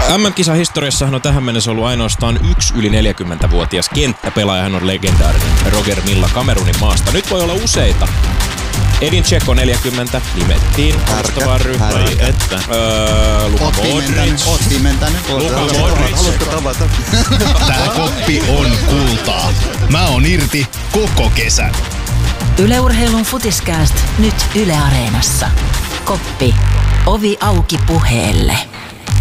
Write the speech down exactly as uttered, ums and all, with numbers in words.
M M-kisahistoriassahan on tähän mennessä ollut ainoastaan yksi yli neljäkymmentävuotias kenttäpelaaja. Hän on legendaarinen Roger Milla Kamerunin maasta. Nyt voi olla useita. Edin Dzeko neljäkymmentä nimettiin vastaavaan ryhmään. Että. Öö, Luka Modric. Oot pimentänyt. Luka Modric. Haluatko tavata? Tää koppi on kultaa. Mä oon irti koko kesän. Yle Urheilun Futiskääst nyt Yle Areenassa. Koppi. Ovi auki puheelle.